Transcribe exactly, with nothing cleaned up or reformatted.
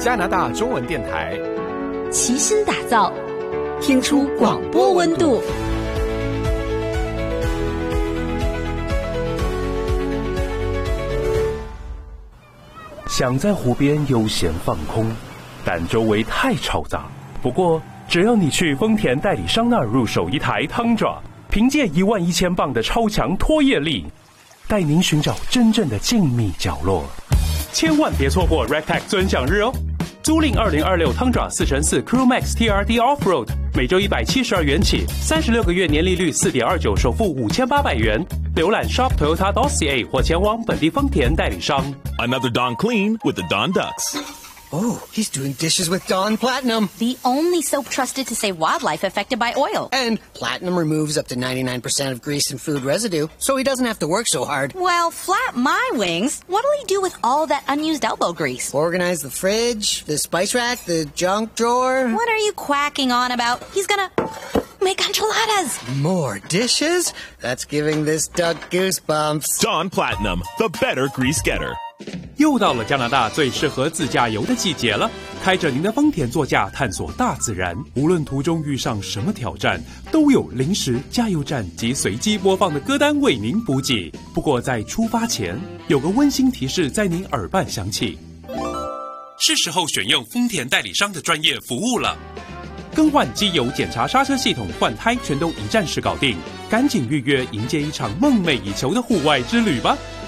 加拿大中文电台， 齐心打造，听出广播温度。 想在湖边悠闲放空，但周围太嘈杂。不过，只要你去丰田代理商那儿入手一台 Tundra， 凭借一万一千磅的超强拖曳力，带您寻找真正的静谧角落。千万别错过 Rectech 尊享日哦！租赁二零二六 Tundra 四乘四 Crew Max T R D Offroad， 每周一百七十二元起，三十六个月年利率 四点二九， 首付五千八百元。浏览 shop toyota dot c a 或前往本地丰田代理商。 Another Dawn clean with the Dawn Ducks. Oh, he's doing dishes with Dawn Platinum. The only soap trusted to save wildlife affected by oil. And Platinum removes up to ninety-nine percent of grease and food residue, so he doesn't have to work so hard. Well, flap my wings. What'll he do with all that unused elbow grease? Organize the fridge, the spice rack, the junk drawer. What are you quacking on about? He's gonna make enchiladas. More dishes? That's giving this duck goosebumps. Dawn Platinum, the better grease getter. 又到了加拿大最适合自驾游的季节了，开着您的丰田座驾探索大自然，无论途中遇上什么挑战，都有临时加油站及随机播放的歌单为您补给。不过在出发前，有个温馨提示在您耳畔响起，是时候选用丰田代理商的专业服务了。更换机油、检查刹车系统、换胎，全都一站式搞定，赶紧预约迎接一场梦寐以求的户外之旅吧！